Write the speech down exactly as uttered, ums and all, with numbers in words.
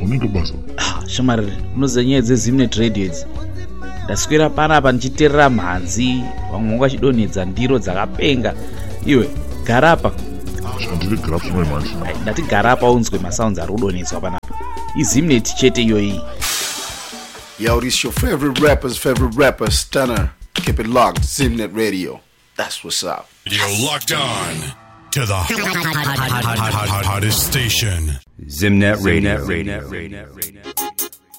unenge basa ah shamari unoziva dzezimnet radio idzi ndaswera panapa ndichiterera mhanzi vamwe vachidonhedza ndiro dzakapenga iwe garapa shandiri garapa mai manje ndati garapa unzwe masounds ari kudonhedzwa panapa izimnet chete iyoyi. Yo, this your favorite rapper's favorite rapper, Stunner. Keep it locked, Zimnet Radio. That's what's up. You're locked on to the hottest station. Zimnet Radio.